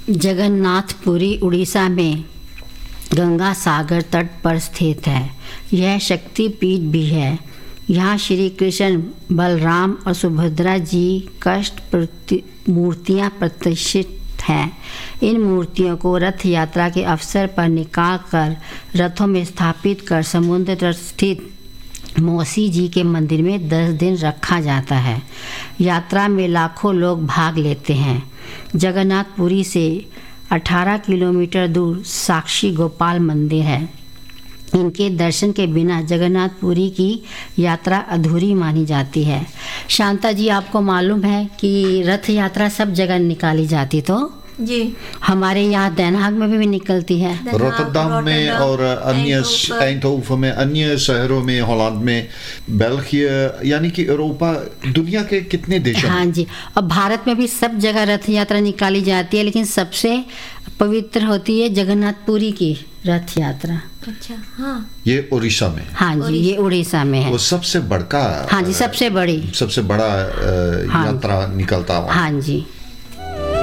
जगन्नाथपुरी उड़ीसा में गंगा सागर तट पर स्थित है। यह शक्तिपीठ भी है। यहाँ श्री कृष्ण, बलराम और सुभद्रा जी मूर्तियाँ प्रतिष्ठित हैं। इन मूर्तियों को रथ यात्रा के अवसर पर निकाल कर रथों में स्थापित कर समुद्र तट स्थित मौसी जी के मंदिर में 10 दिन रखा जाता है। यात्रा में लाखों लोग भाग लेते हैं। जगन्नाथपुरी से 18 किलोमीटर दूर साक्षी गोपाल मंदिर है। इनके दर्शन के बिना जगन्नाथपुरी की यात्रा अधूरी मानी जाती है। शांता जी, आपको मालूम है कि रथ यात्रा सब जगह निकाली जाती, तो जी हमारे यहाँ देन हाग में भी निकलती है, रोटरडम में और अन्य एंडहोवन में, अन्य शहरों में, हॉलैंड में, बेल्जियम, यानी कि यूरोपा, दुनिया के कितने देशों में। हाँ जी, और भारत में भी सब जगह रथ यात्रा निकाली जाती है, लेकिन सबसे पवित्र होती है जगन्नाथपुरी की रथ यात्रा। अच्छा, हाँ, ये उड़ीसा में। हाँ जी, ये उड़ीसा में है। वो सबसे बड़का, हाँ जी, सबसे बड़ा यात्रा निकलता हुआ। हाँ जी।